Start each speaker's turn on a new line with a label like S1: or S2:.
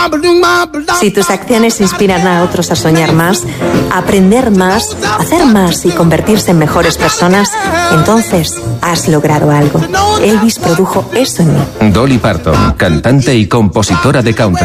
S1: Si tus acciones inspiran a otros a soñar más, a aprender más, a hacer más y convertirse en mejores personas, entonces has logrado algo. Elvis produjo eso en mí.
S2: Dolly Parton, cantante y compositora de country.